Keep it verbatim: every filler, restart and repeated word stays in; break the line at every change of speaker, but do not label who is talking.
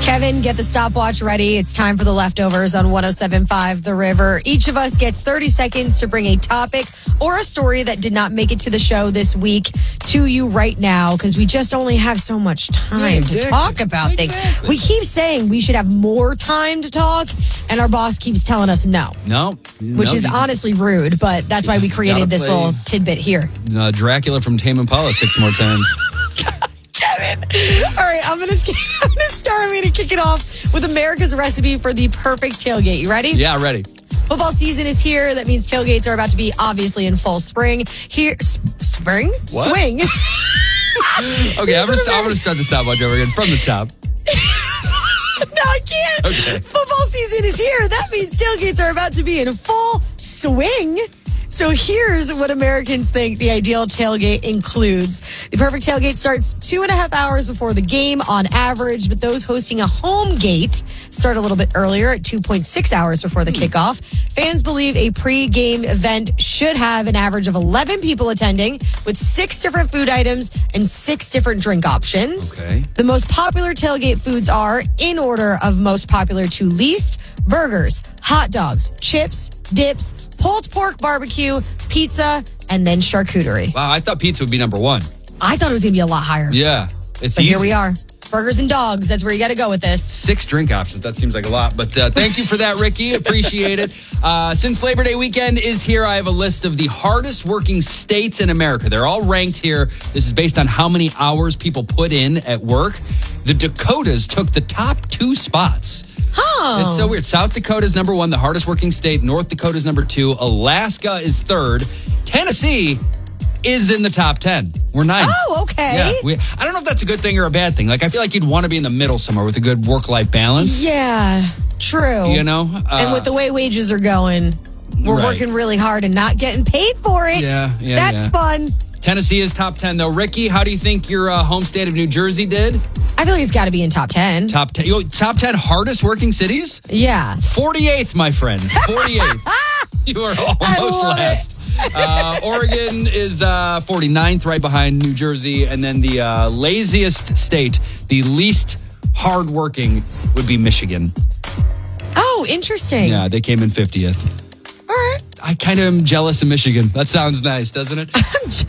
Kevin, get the stopwatch ready. It's time for the leftovers on one oh seven point five The River. Each of us gets thirty seconds to bring a topic or a story that did not make it to the show this week to you right now, because we just only have so much time
Yeah, exactly.
to talk about
Exactly.
things. We keep saying we should have more time to talk, and our boss keeps telling us no.
No.
Which
no,
is
you-
honestly rude, but that's why we created
Gotta
this
play-
little tidbit here.
Uh, Dracula from Tame Impala six more times.
Kevin. All right, I'm gonna I'm gonna start. I'm gonna kick it off with America's recipe for the perfect tailgate. You ready?
Yeah, ready.
Football season is here. That means tailgates are about to be obviously in full spring. Here, s- spring
What?
swing.
Okay, I'm gonna, I'm gonna start the stopwatch over again from the top.
No, I can't.
Okay.
Football season is here. That means tailgates are about to be in full swing. So here's what Americans think the ideal tailgate includes. The perfect tailgate starts two and a half hours before the game on average, but those hosting a home gate start a little bit earlier at two point six hours before the kickoff. Fans believe a pre-game event should have an average of eleven people attending with six different food items and six different drink options.
Okay.
The most popular tailgate foods are, in order of most popular to least, burgers, hot dogs, chips, dips, pulled pork barbecue, pizza, and then charcuterie.
Wow, I thought pizza would be number one.
I thought it was going to be a lot higher.
Yeah, it's
But
easy.
here we are. Burgers and dogs. That's where you got to go with this.
Six drink options. That seems like a lot. But uh, thank you for that, Ricky. Appreciate it. Uh, since Labor Day weekend is here, I have a list of the hardest working states in America. They're all ranked here. This is based on how many hours people put in at work. The Dakotas took the top two spots.
Oh.
It's so weird. South Dakota is number one, the hardest working state. North Dakota is number two. Alaska is third. Tennessee is in the top ten. We're ninth.
Oh, okay.
Yeah, we, I don't know if that's a good thing or a bad thing. Like, I feel like you'd want to be in the middle somewhere with a good work-life balance.
Yeah, true.
You know? Uh,
and with the way wages are going, we're
Right.
working really hard and not getting paid for it.
Yeah, yeah,
That's
yeah.
fun.
Tennessee is top ten, though. Ricky, how do you think your uh, home state of New Jersey did?
I feel like it's got to be in top ten.
Top ten. Yo, top ten hardest working cities?
Yeah.
forty-eighth, my friend. forty-eighth. You are almost
love
last. Uh, Oregon is uh, forty-ninth, right behind New Jersey. And then the uh, laziest state, the least hardworking, would be Michigan.
Oh, interesting.
Yeah, they came in fiftieth.
All right.
I kind of am jealous of Michigan. That sounds nice, doesn't it?
I'm, j-